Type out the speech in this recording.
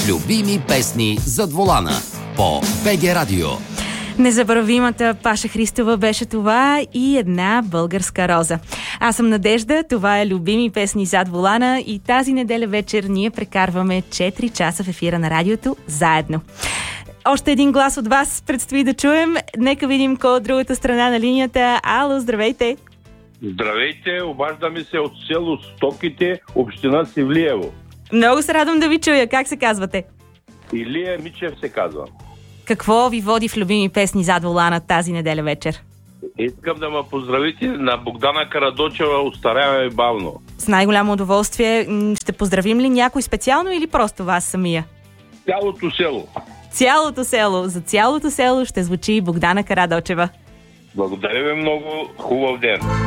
Любими песни зад волана по БГ Радио. Незабравимата Паша Христова беше това и една българска роза. Аз съм Надежда, това е Любими песни зад волана и тази неделя вечер ние прекарваме 4 часа в ефира на радиото заедно. Още един глас от вас предстои да чуем. Нека видим кой от другата страна на линията. Ало, здравейте! Здравейте, обаждаме се от село Стоките, община Севлиево. Много се радвам да ви чуя. Как се казвате? Илия Мичев се казва. Какво ви води в Любими песни зад волана тази неделя вечер? Искам да ме поздравите на Богдана Карадочева, остаряваме бавно. С най-голямо удоволствие. Ще поздравим ли някой специално или просто вас самия? Цялото село. Цялото село. За цялото село ще звучи Богдана Карадочева. Благодаря ви много, хубав ден.